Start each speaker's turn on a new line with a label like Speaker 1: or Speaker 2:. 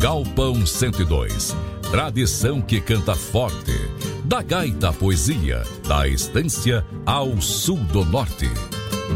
Speaker 1: Galpão 102. Tradição que canta forte. Da gaita à poesia, da estância ao sul do norte.